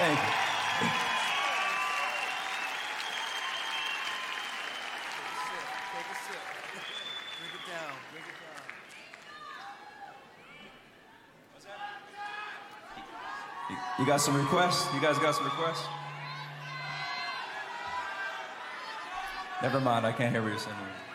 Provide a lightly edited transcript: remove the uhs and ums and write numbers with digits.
Thank you. Take a sip. Bring it down. Bring it down. What's that? You got some requests? You guys got some requests? Never mind, I can't hear what you're saying.